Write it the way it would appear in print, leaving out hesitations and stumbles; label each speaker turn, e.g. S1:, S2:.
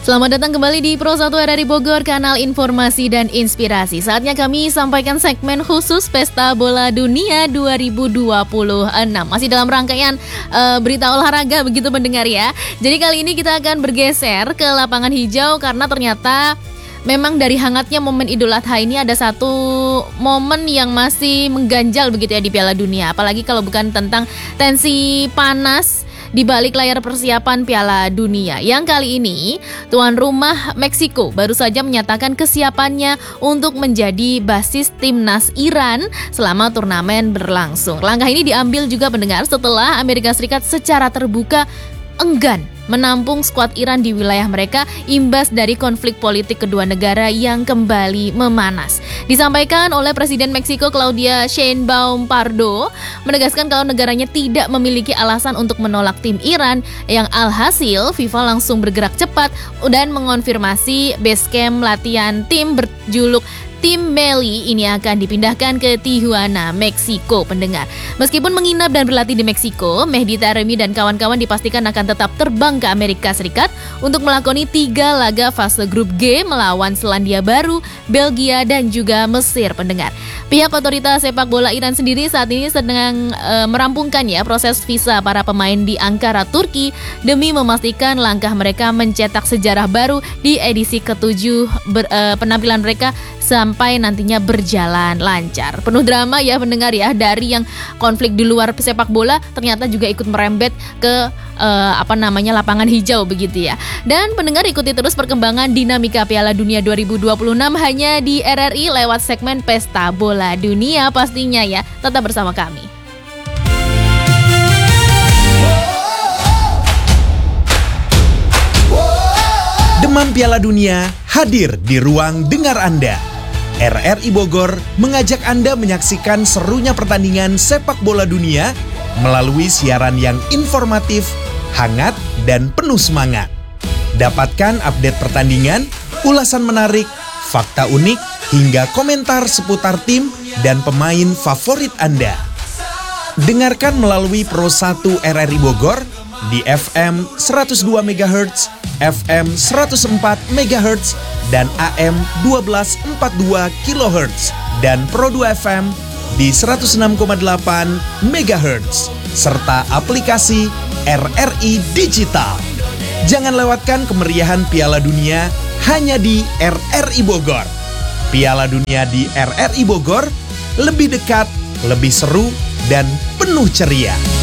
S1: Selamat datang kembali di Pro 1 RRI Bogor, kanal informasi dan inspirasi. Saatnya kami sampaikan segmen khusus Pesta Bola Dunia 2026. Masih dalam rangkaian berita olahraga begitu pendengar ya. Jadi kali ini kita akan bergeser ke lapangan hijau karena ternyata memang dari hangatnya momen Idul Adha ini ada satu momen yang masih mengganjal begitu ya di Piala Dunia. Apalagi kalau bukan tentang tensi panas di balik layar persiapan Piala Dunia. Yang kali ini, tuan rumah Meksiko baru saja menyatakan kesiapannya untuk menjadi basis timnas Iran selama turnamen berlangsung. Langkah ini diambil juga pendengar setelah Amerika Serikat secara terbuka enggan menampung skuad Iran di wilayah mereka imbas dari konflik politik kedua negara yang kembali memanas. Disampaikan oleh Presiden Meksiko Claudia Sheinbaum Pardo menegaskan kalau negaranya tidak memiliki alasan untuk menolak tim Iran, yang alhasil FIFA langsung bergerak cepat dan mengonfirmasi base camp latihan tim berjuluk Tim Meli ini akan dipindahkan ke Tijuana, Meksiko, pendengar. Meskipun menginap dan berlatih di Meksiko, Mehdi Taremi dan kawan-kawan dipastikan akan tetap terbang ke Amerika Serikat untuk melakoni 3 laga fase grup G melawan Selandia Baru, Belgia, dan juga Mesir, pendengar. Pihak otoritas sepak bola Iran sendiri saat ini sedang merampungkan ya proses visa para pemain di Ankara, Turki demi memastikan langkah mereka mencetak sejarah baru di edisi ke-7 penampilan mereka sampai nantinya berjalan lancar. Penuh drama ya pendengar ya, dari yang konflik di luar sepak bola ternyata juga ikut merembet ke lapangan hijau begitu ya. Dan pendengar ikuti terus perkembangan dinamika Piala Dunia 2026 hanya di RRI lewat segmen Pesta Bola Dunia pastinya ya. Tetap bersama kami.
S2: Demam Piala Dunia hadir di ruang dengar Anda. RRI Bogor mengajak Anda menyaksikan serunya pertandingan sepak bola dunia melalui siaran yang informatif, hangat, dan penuh semangat. Dapatkan update pertandingan, ulasan menarik, fakta unik, hingga komentar seputar tim dan pemain favorit Anda. Dengarkan melalui Pro 1 RRI Bogor di FM 102 MHz, FM 104 MHz, dan AM 1242 kHz, dan Pro 2 FM di 106,8 MHz, serta aplikasi RRI Digital. Jangan lewatkan kemeriahan Piala Dunia hanya di RRI Bogor. Piala Dunia di RRI Bogor lebih dekat, lebih seru, dan penuh ceria.